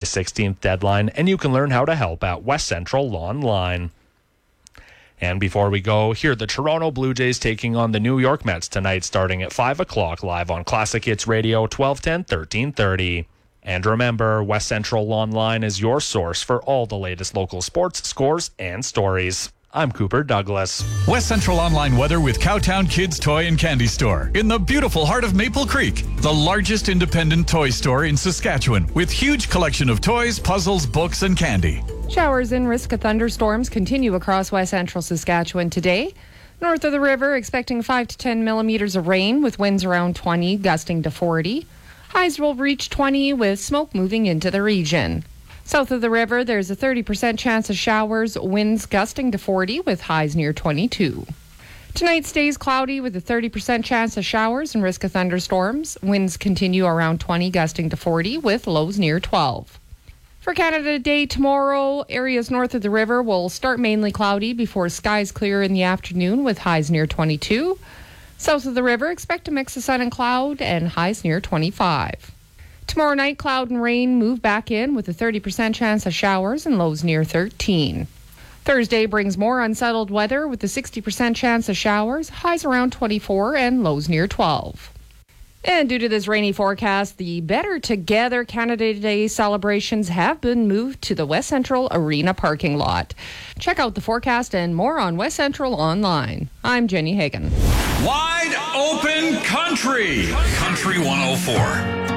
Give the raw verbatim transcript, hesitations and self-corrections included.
sixteenth deadline, and you can learn how to help at West Central Online. And before we go, here the Toronto Blue Jays taking on the New York Mets tonight starting at five o'clock live on Classic Hits Radio, twelve ten, thirteen thirty. And remember, West Central Online is your source for all the latest local sports, scores, and stories. I'm Cooper Douglas. West Central Online weather with Cowtown Kids Toy and Candy Store in the beautiful heart of Maple Creek, the largest independent toy store in Saskatchewan with huge collection of toys, puzzles, books, and candy. Showers and risk of thunderstorms continue across West Central Saskatchewan today. North of the river, expecting five to ten millimeters of rain with winds around twenty, gusting to forty. Highs will reach twenty with smoke moving into the region. South of the river, there's a thirty percent chance of showers, winds gusting to forty with highs near twenty-two. Tonight stays cloudy with a thirty percent chance of showers and risk of thunderstorms. Winds continue around twenty, gusting to forty with lows near twelve. For Canada Day tomorrow, areas north of the river will start mainly cloudy before skies clear in the afternoon with highs near twenty-two. South of the river, expect a mix of sun and cloud and highs near twenty-five. Tomorrow night, cloud and rain move back in with a thirty percent chance of showers and lows near thirteen. Thursday brings more unsettled weather with a sixty percent chance of showers, highs around twenty-four and lows near twelve. And due to this rainy forecast, the Better Together Canada Day celebrations have been moved to the West Central Arena parking lot. Check out the forecast and more on West Central Online. I'm Jenny Hagan. Wide Open Country, Country one oh four.